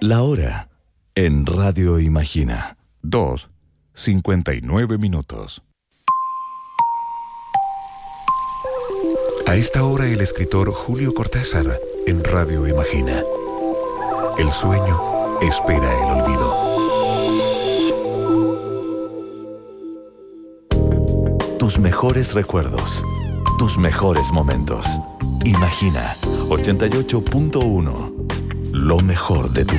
La hora en Radio Imagina. 2:59. A esta hora el escritor Julio Cortázar en Radio Imagina. El sueño espera el olvido. Tus mejores recuerdos, tus mejores momentos. Imagina 88.1. Lo mejor de tu